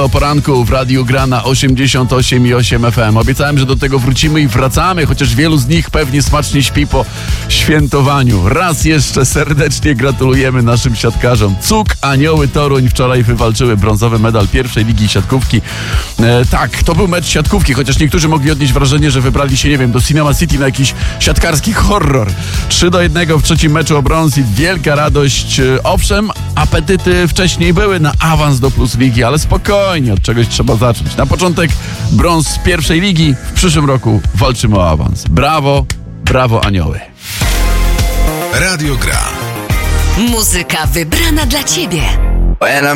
o poranku w Radiu Gra na 88,8 FM. Obiecałem, że do tego wrócimy i wracamy, chociaż wielu z nich pewnie smacznie śpi po świętowaniu. Raz jeszcze serdecznie gratulujemy naszym siatkarzom. CUK Anioły Toruń wczoraj wywalczyły brązowy medal pierwszej ligi siatkówki. Tak, to był mecz siatkówki, chociaż niektórzy mogli odnieść wrażenie, że wybrali się, nie wiem, do Cinema City na jakiś siatkarski horror. 3-1 w trzecim meczu o brąz i wielka radość. Owszem, apetyty wcześniej były na awans do Plus Ligi, ale spokojnie, od czegoś trzeba zacząć. Na początek brąz z pierwszej ligi, w przyszłym roku walczymy o awans. Brawo, brawo Anioły. Radio Gra. Muzyka wybrana dla Ciebie.